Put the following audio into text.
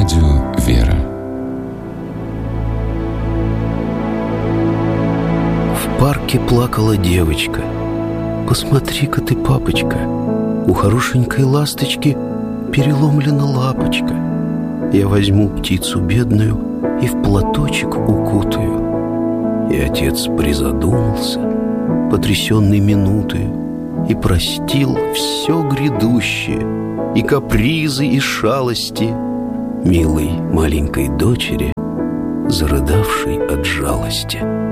Радио «Вера». В парке плакала девочка. Посмотри-ка ты, папочка, у хорошенькой ласточки переломлена лапочка. Я возьму птицу бедную и в платочек укутаю. И отец призадумался, потрясенный минутою, и простил все грядущее, и капризы, и шалости милой маленькой дочери, зарыдавшей от жалости.